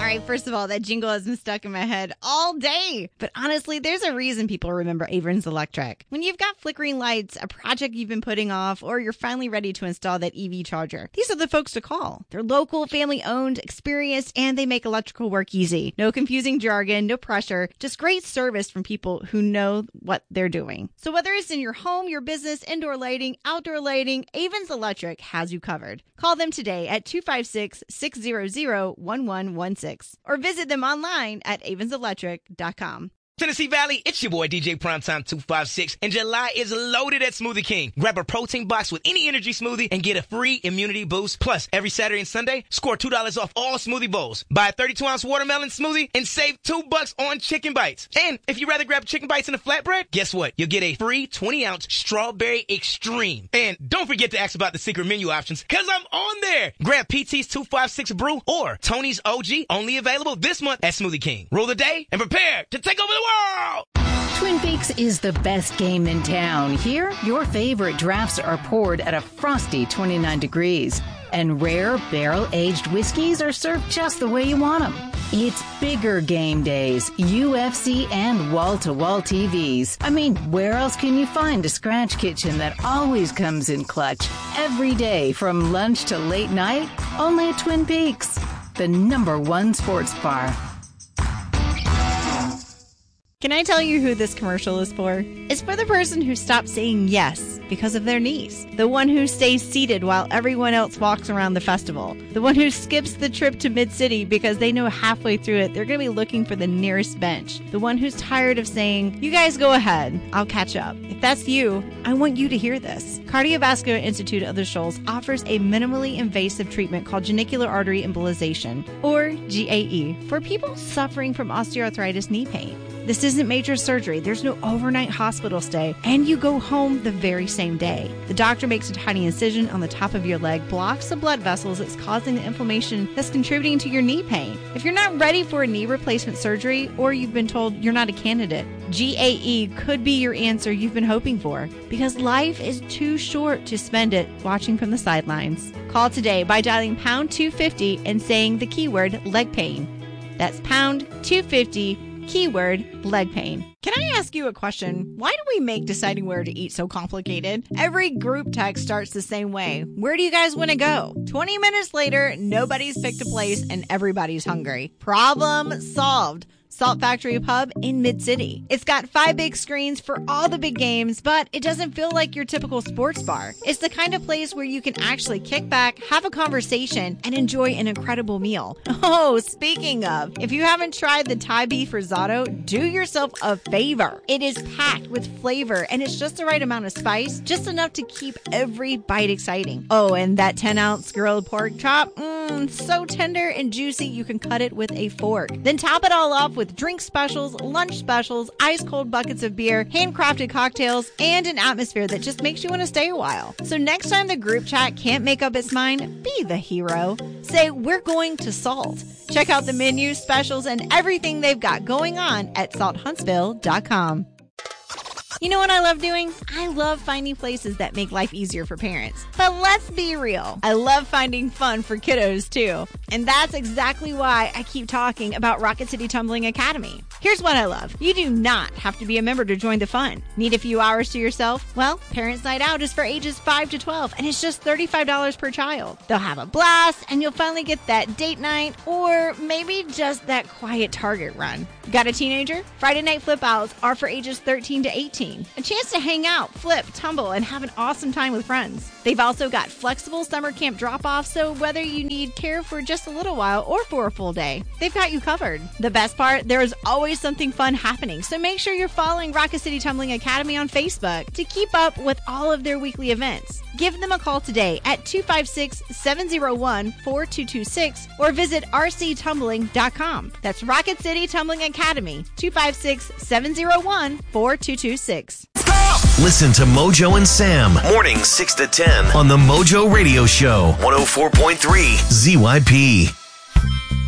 right, first of all, that jingle has been stuck in my head all day. But honestly, there's a reason people remember Averins Electric. When you've got flickering lights, a project you've been putting off, or you're finally ready to install that EV charger, these are the folks to call. They're local, family-owned, experienced, and they make electrical work easy. No confusing jargon, no pressure, just great service from people who know what they're doing. So whether it's in your home, your business, indoor lighting, outdoor lighting, Averins Electric has you covered. Call them today at 256-600-1116 or visit them online at avenselectric.com. Tennessee Valley, it's your boy DJ Primetime 256, and July is loaded at Smoothie King. Grab a protein box with any energy smoothie and get a free immunity boost. Plus, every Saturday and Sunday, score $2 off all smoothie bowls. Buy a 32-ounce watermelon smoothie and save $2 on chicken bites. And if you'd rather grab chicken bites in a flatbread, guess what? You'll get a free 20-ounce strawberry extreme. And don't forget to ask about the secret menu options, because I'm on there. Grab PT's 256 Brew or Tony's OG, only available this month at Smoothie King. Rule the day and prepare to take over the world. Twin Peaks is the best game in town. Here, your favorite drafts are poured at a frosty 29 degrees. And rare, barrel-aged whiskeys are served just the way you want them. It's bigger game days, UFC, and wall-to-wall TVs. I mean, where else can you find a scratch kitchen that always comes in clutch? Every day, from lunch to late night, only at Twin Peaks, the #1 sports bar. Can I tell you who this commercial is for? It's for the person who stopped saying yes because of their knees. The one who stays seated while everyone else walks around the festival. The one who skips the trip to Mid-City because they know halfway through it they're going to be looking for the nearest bench. The one who's tired of saying, you guys go ahead, I'll catch up. If that's you, I want you to hear this. Cardiovascular Institute of the Shoals offers a minimally invasive treatment called genicular artery embolization, or GAE, for people suffering from osteoarthritis knee pain. This isn't major surgery. There's no overnight hospital stay, and you go home the very same day. The doctor makes a tiny incision on the top of your leg, blocks the blood vessels that's causing the inflammation that's contributing to your knee pain. If you're not ready for a knee replacement surgery, or you've been told you're not a candidate, GAE could be your answer you've been hoping for, because life is too short to spend it watching from the sidelines. Call today by dialing pound 250 and saying the keyword leg pain. That's pound 250 keyword leg pain. Can I ask you a question? Why do we make deciding where to eat so complicated? Every group text starts the same way. Where do you guys want to go? 20 minutes later, nobody's picked a place and everybody's hungry. Problem solved. Salt Factory Pub in Mid-City. It's got 5 big screens for all the big games, but it doesn't feel like your typical sports bar. It's the kind of place where you can actually kick back, have a conversation, and enjoy an incredible meal. Oh, speaking of, if you haven't tried the Thai beef risotto, do yourself a favor. It is packed with flavor, and it's just the right amount of spice, just enough to keep every bite exciting. Oh, and that 10-ounce grilled pork chop, so tender and juicy you can cut it with a fork. Then top it all off with drink specials, lunch specials, ice cold buckets of beer, handcrafted cocktails, and an atmosphere that just makes you want to stay a while. So next time the group chat can't make up its mind, be the hero. Say, we're going to Salt. Check out the menu, specials, and everything they've got going on at salthuntsville.com. You know what I love doing? I love finding places that make life easier for parents. But let's be real. I love finding fun for kiddos too. And that's exactly why I keep talking about Rocket City Tumbling Academy. Here's what I love. You do not have to be a member to join the fun. Need a few hours to yourself? Well, Parents Night Out is for ages 5 to 12 and it's just $35 per child. They'll have a blast and you'll finally get that date night or maybe just that quiet Target run. Got a teenager? Friday night flip outs are for ages 13 to 18. A chance to hang out, flip, tumble, and have an awesome time with friends. They've also got flexible summer camp drop-offs, so whether you need care for just a little while or for a full day, they've got you covered. The best part, there is always something fun happening, so make sure you're following Rocket City Tumbling Academy on Facebook to keep up with all of their weekly events. Give them a call today at 256-701-4226 or visit rctumbling.com. That's Rocket City Tumbling Academy, 256-701-4226. Listen to Mojo and Sam, mornings 6 to 10 on the Mojo Radio Show, 104.3 ZYP.